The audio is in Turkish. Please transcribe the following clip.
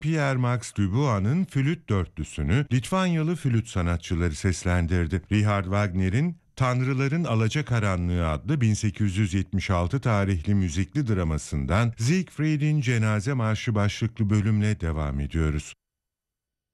Pierre Max Dubois'ın flüt dörtlüsünü Litvanyalı flüt sanatçıları seslendirdi. Richard Wagner'in Tanrıların Alacakaranlığı adlı 1876 tarihli müzikli dramasından Siegfried'in Cenaze Marşı başlıklı bölümle devam ediyoruz.